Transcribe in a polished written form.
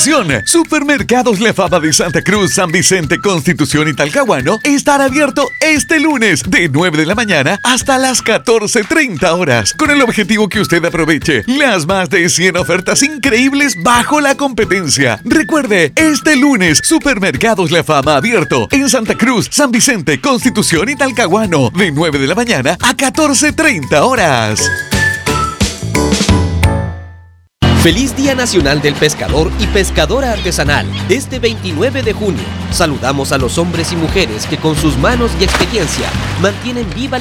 Atención, Supermercados La Fama de Santa Cruz, San Vicente, Constitución y Talcahuano estará abierto este lunes de 9 de la mañana hasta las 14:30 horas, con el objetivo que usted aproveche las más de 100 ofertas increíbles bajo la competencia. Recuerde, este lunes Supermercados La Fama abierto en Santa Cruz, San Vicente, Constitución y Talcahuano de 9 de la mañana a 14:30 horas. Feliz Día Nacional del Pescador y Pescadora Artesanal. Este 29 de junio, saludamos a los hombres y mujeres que con sus manos y experiencia mantienen viva la